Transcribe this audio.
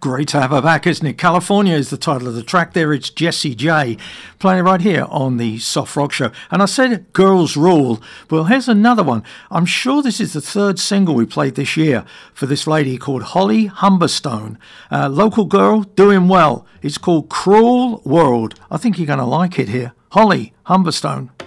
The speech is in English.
Great to have her back, isn't it? California is the title of the track there. It's Jessie J playing it right here on the Soft Rock Show. And I said Girls Rule. Well, here's another one. I'm sure this is the third single we played this year for this lady called Holly Humberstone. Local girl, doing well. It's called Cruel World. I think you're going to like it here. Holly Humberstone.